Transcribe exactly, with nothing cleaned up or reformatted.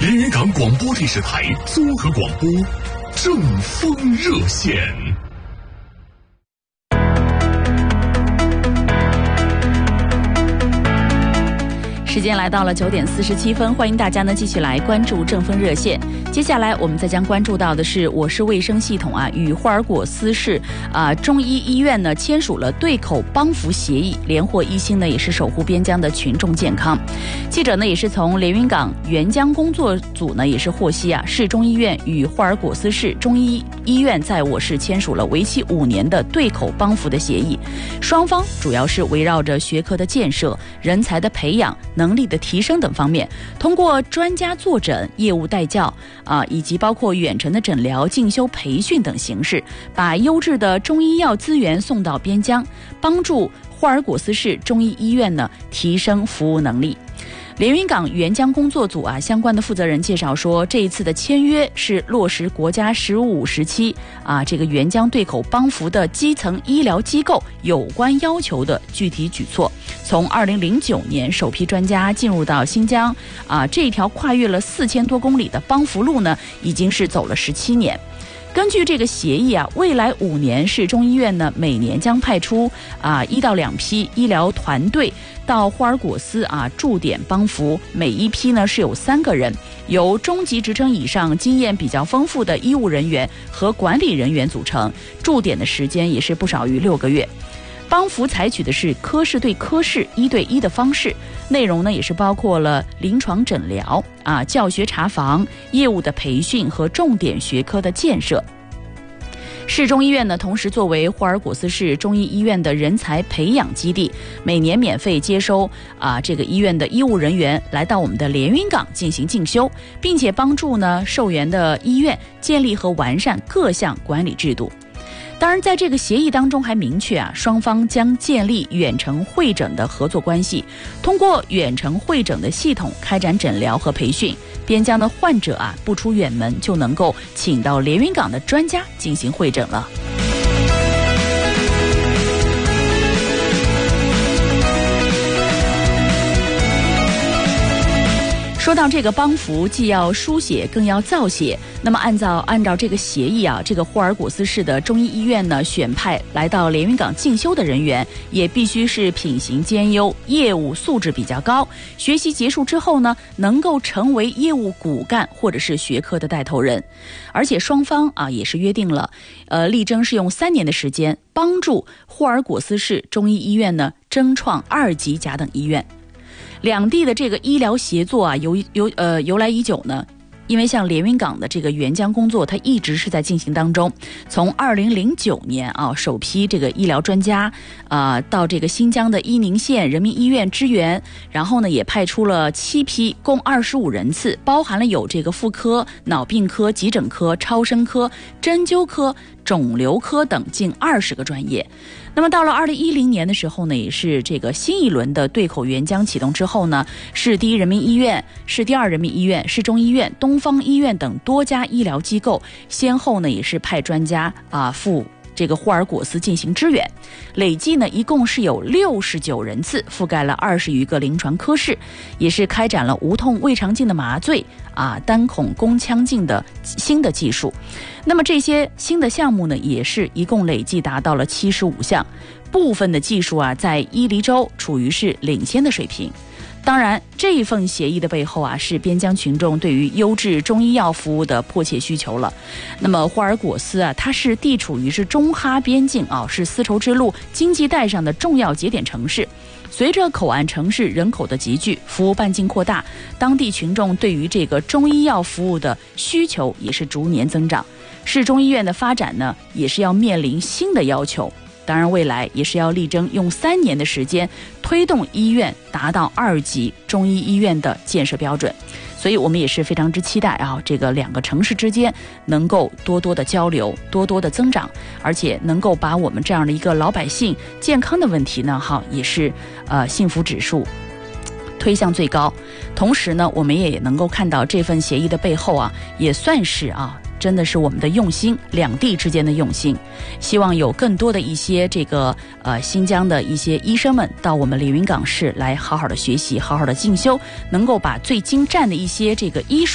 连云港广播电视台综合广播正风热线。 时间来到了九点四十七分，欢迎大家呢继续来关注正风热线。接下来我们再将关注到的是，我市卫生系统啊与霍尔果斯市啊中医医院呢签署了对口帮扶协议，连获一星呢也是守护边疆的群众健康。记者呢也是从连云港援疆工作组呢也是获悉啊，市中医院与霍尔果斯市中医医院在我市签署了为期五年的对口帮扶的协议，双方主要是围绕着学科的建设、人才的培养、能力的提升等方面，通过专家坐诊、业务带教啊，以及包括远程的诊疗、进修培训等形式，把优质的中医药资源送到边疆，帮助霍尔果斯市中医医院呢提升服务能力。连云港援疆工作组啊，相关的负责人介绍说，这一次的签约是落实国家“十五”时期啊这个援疆对口帮扶的基层医疗机构有关要求的具体举措。从二零零九年首批专家进入到新疆啊，这条跨越了四千多公里的帮扶路呢，已经是走了十七年。根据这个协议啊，未来五年市中医院呢，每年将派出啊一到两批医疗团队到霍尔果斯啊驻点帮扶，每一批呢是有三个人，由中级职称以上、经验比较丰富的医务人员和管理人员组成，驻点的时间也是不少于六个月。帮扶采取的是科室对科室、一对一的方式，内容呢也是包括了临床诊疗啊、教学查房、业务的培训和重点学科的建设。市中医院呢，同时作为霍尔果斯市中医医院的人才培养基地，每年免费接收啊这个医院的医务人员来到我们的连云港进行进修，并且帮助呢受援的医院建立和完善各项管理制度。当然，在这个协议当中还明确啊，双方将建立远程会诊的合作关系，通过远程会诊的系统开展诊疗和培训，边疆的患者啊不出远门就能够请到连云港的专家进行会诊了。说到这个帮扶，既要书写，更要造写。那么按照按照这个协议啊，这个霍尔果斯市的中医医院呢，选派来到连云港进修的人员，也必须是品行兼优、业务素质比较高。学习结束之后呢，能够成为业务骨干或者是学科的带头人。而且双方啊也是约定了，呃，力争是用三年的时间，帮助霍尔果斯市中医医院呢争创二级甲等医院。两地的这个医疗协作啊，由由呃由来已久呢。因为像连云港的这个援疆工作，它一直是在进行当中。从二零零九年啊，首批这个医疗专家啊、呃、到这个新疆的伊宁县人民医院支援，然后呢也派出了七批，共二十五人次，包含了有这个妇科、脑病科、急诊科、超声科、针灸科、肿瘤科等近二十个专业。那么到了二零一零年的时候呢，也是这个新一轮的对口援疆启动之后呢，市第一人民医院、市第二人民医院、市中医院、东方医院等多家医疗机构先后呢也是派专家啊赴这个霍尔果斯进行支援，累计呢一共是有六十九人次，覆盖了二十余个临床科室，也是开展了无痛胃肠镜的麻醉啊、单孔宫腔镜的新的技术。那么这些新的项目呢，也是一共累计达到了七十五项，部分的技术啊，在伊犁州处于是领先的水平。当然，这份协议的背后啊，是边疆群众对于优质中医药服务的迫切需求了。那么霍尔果斯啊，它是地处于是中哈边境啊，是丝绸之路经济带上的重要节点城市。随着口岸城市人口的集聚，服务半径扩大，当地群众对于这个中医药服务的需求也是逐年增长。市中医院的发展呢，也是要面临新的要求。当然，未来也是要力争用三年的时间推动医院达到二级中医医院的建设标准。所以我们也是非常之期待啊，这个两个城市之间能够多多的交流，多多的增长，而且能够把我们这样的一个老百姓健康的问题呢，哈，也是呃幸福指数推向最高。同时呢，我们也能够看到这份协议的背后啊，也算是啊。真的是我们的用心，两地之间的用心。希望有更多的一些这个呃新疆的一些医生们到我们连云港市来好好的学习，好好的进修，能够把最精湛的一些这个医术